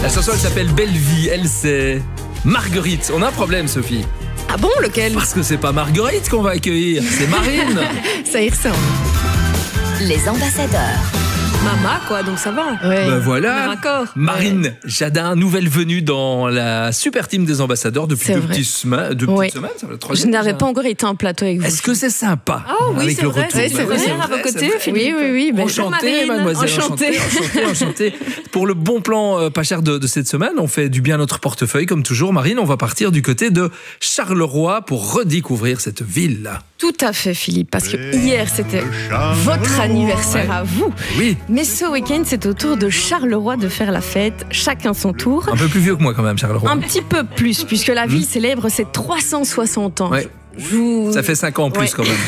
La chanson, elle s'appelle Belle Vie. Elle, c'est Marguerite. On a un problème, Sophie. Ah bon, lequel? Parce que c'est pas Marguerite qu'on va accueillir, c'est Marine. Ça y ressemble. Les ambassadeurs. Mama, quoi, donc ça va. Ouais. Ben voilà, raccord. Marine Jadin, nouvelle venue dans la super team des ambassadeurs depuis deux petites semaines. Ça va, la troisième. Je n'avais pas encore été en plateau avec vous. Est-ce que c'est sympa? Ah oui, avec c'est vrai. retour. C'est vrai, à vos côtés, Philippe. Oui. Enchantée, mademoiselle. Enchantée. Pour le bon plan pas cher de cette semaine, on fait du bien à notre portefeuille, comme toujours. Marine, on va partir du côté de Charleroi pour redécouvrir cette ville-là. Tout à fait, Philippe, parce que hier, c'était votre anniversaire à vous. Oui. Mais ce week-end, c'est au tour de Charleroi de faire la fête, chacun son tour. Un peu plus vieux que moi quand même, Charleroi. Un petit peu plus, puisque la ville célèbre ses 360 ans. Ouais. Ça fait 5 ans en plus quand même.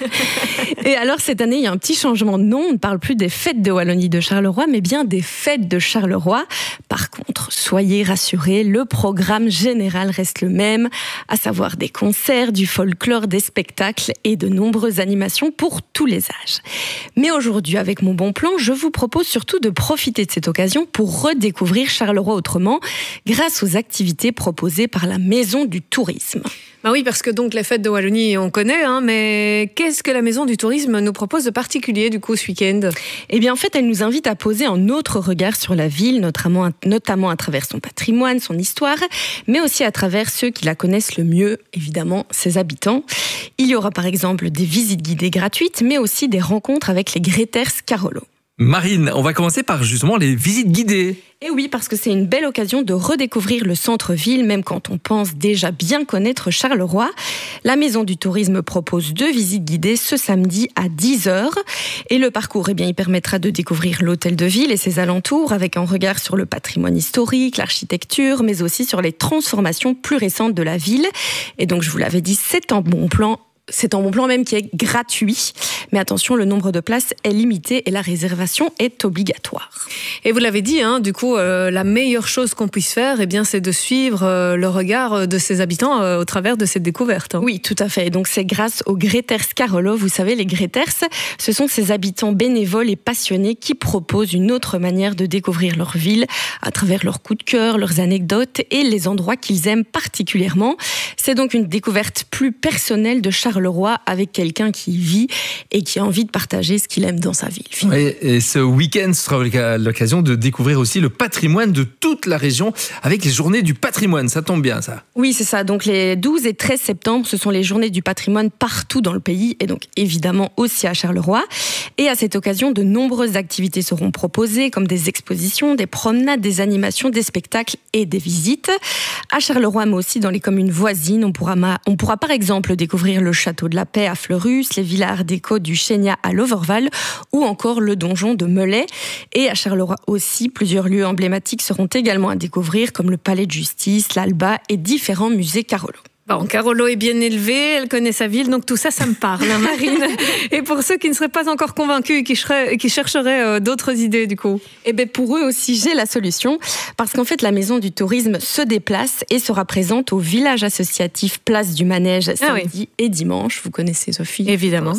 Et alors cette année, il y a un petit changement de nom. On ne parle plus des fêtes de Wallonie de Charleroi, mais bien des fêtes de Charleroi. Par contre, soyez rassurés, le programme général reste le même, à savoir des concerts, du folklore, des spectacles et de nombreuses animations pour tous les âges. Mais aujourd'hui, avec mon bon plan, je vous propose surtout de profiter de cette occasion pour redécouvrir Charleroi autrement, grâce aux activités proposées par la Maison du Tourisme. Bah oui, parce que donc les fêtes de Wallonie, on connaît, mais qu'est-ce que la Maison du Tourisme nous propose de particulier du coup ce week-end? Eh bien en fait, elle nous invite à poser un autre regard sur la ville, notamment à travers son patrimoine, son histoire, mais aussi à travers ceux qui la connaissent le mieux, évidemment, ses habitants. Il y aura par exemple des visites guidées gratuites, mais aussi des rencontres avec les Greters Carolo. Marine, on va commencer par justement les visites guidées. Et oui, parce que c'est une belle occasion de redécouvrir le centre-ville, même quand on pense déjà bien connaître Charleroi. La Maison du Tourisme propose 2 visites guidées ce samedi à 10h. Et le parcours, il permettra de découvrir l'hôtel de ville et ses alentours, avec un regard sur le patrimoine historique, l'architecture, mais aussi sur les transformations plus récentes de la ville. Et donc, je vous l'avais dit, c'est un bon plan. C'est un bon plan même qui est gratuit. Mais attention, le nombre de places est limité et la réservation est obligatoire. Et vous l'avez dit, du coup, la meilleure chose qu'on puisse faire, c'est de suivre le regard de ses habitants au travers de cette découverte. Oui, tout à fait. Et donc, c'est grâce aux Greters Carolo. Vous savez, les Greters, ce sont ces habitants bénévoles et passionnés qui proposent une autre manière de découvrir leur ville à travers leurs coups de cœur, leurs anecdotes et les endroits qu'ils aiment particulièrement. C'est donc une découverte plus personnelle de Charleroi avec quelqu'un qui vit et qui a envie de partager ce qu'il aime dans sa ville. Oui, et ce week-end sera l'occasion de découvrir aussi le patrimoine de toute la région avec les journées du patrimoine. Ça tombe bien, ça. Oui, c'est ça. Donc les 12 et 13 septembre, ce sont les journées du patrimoine partout dans le pays et donc évidemment aussi à Charleroi. Et à cette occasion, de nombreuses activités seront proposées comme des expositions, des promenades, des animations, des spectacles et des visites. À Charleroi, mais aussi dans les communes voisines, on pourra par exemple découvrir le Château de la Paix à Fleurus, les villas art déco du Chénia à Loverval ou encore le donjon de Melay. Et à Charleroi aussi, plusieurs lieux emblématiques seront également à découvrir comme le Palais de Justice, l'Alba et différents musées Carolo. Bon, Carolo est bien élevée, elle connaît sa ville, donc tout ça, ça me parle, Marine. Et pour ceux qui ne seraient pas encore convaincus et qui chercheraient d'autres idées, du coup? Pour eux aussi, j'ai la solution. Parce qu'en fait, la Maison du Tourisme se déplace et sera présente au village associatif Place du Manège samedi et dimanche. Vous connaissez Sophie? Évidemment.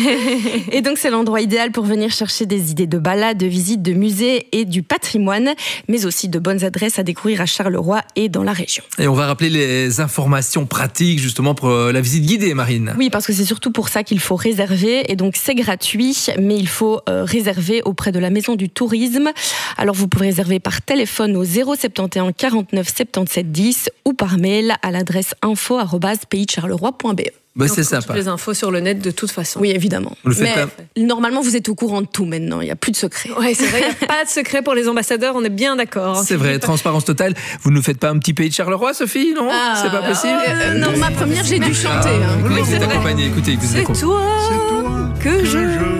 Et donc, c'est l'endroit idéal pour venir chercher des idées de balades, de visites, de musées et du patrimoine, mais aussi de bonnes adresses à découvrir à Charleroi et dans la région. Et on va rappeler les informations pratiques justement pour la visite guidée, Marine. Oui, parce que c'est surtout pour ça qu'il faut réserver. Et donc, c'est gratuit, mais il faut réserver auprès de la Maison du Tourisme. Alors, vous pouvez réserver par téléphone au 071 49 77 10 ou par mail à l'adresse info@paysdecharleroi.be. C'est sympa. Toutes les infos sur le net de toute façon. Oui, évidemment. Normalement, vous êtes au courant de tout maintenant. Il n'y a plus de secret. Oui, c'est vrai, il n'y a pas de secret pour les ambassadeurs, on est bien d'accord. C'est vrai, transparence totale. Vous ne nous faites pas un petit Pays de Charleroi, Sophie, non? C'est pas possible? Non, ma première, j'ai dû chanter. Vous êtes accompagné, écoutez. C'est toi que je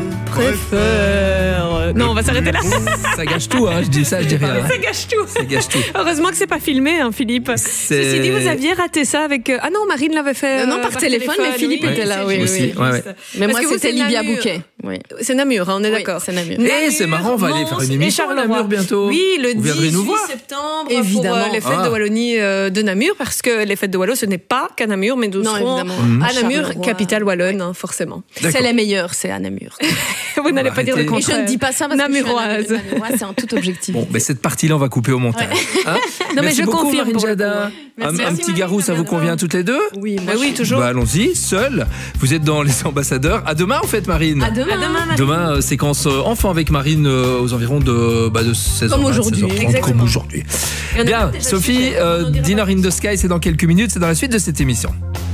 préfère. Non, on va s'arrêter là. Ça gâche tout, je dis ça, je dis rien. Ça gâche tout. Ça gâche tout. Heureusement que c'est pas filmé, Philippe. Ceci dit, vous aviez raté ça avec... non, Marine l'avait fait. Non, par téléphone, mais Philippe était là, oui. Aussi, ouais. Mais moi, c'était Libia Bouquet. Oui. C'est Namur, on est d'accord. C'est Namur. Et c'est marrant, on va aller faire une émission à Namur bientôt. Oui, le Vous viendrez 18 nous voir. septembre Évidemment. pour les fêtes de Wallonie de Namur, parce que les fêtes de Wallo, ce n'est pas qu'à Namur, mais nous serons à Namur, Charleroi. capitale wallonne, forcément. C'est les meilleurs, c'est à Namur. Vous n'allez pas dire le Et contraire. je ne dis pas ça parce Namuroise. que je suis Namuroise, c'est un tout objectif. Bon, mais cette partie-là, on va couper au montage. Hein Non, mais Merci je beaucoup, confirme Marine pour le Jada. Merci. Un petit garou, ça vous convient à toutes les deux? Oui, Bah oui, toujours. Bah, allons-y, seul. Vous êtes dans les ambassadeurs. À demain, en fait, Marine. À demain. Demain, séquence enfant avec Marine aux environs de 16h. Comme aujourd'hui. 16h30, Exactement. comme aujourd'hui. Et on a Bien, déjà Sophie, affiché, on en dira Dinner in the Sky, c'est dans quelques minutes, c'est dans la suite de cette émission.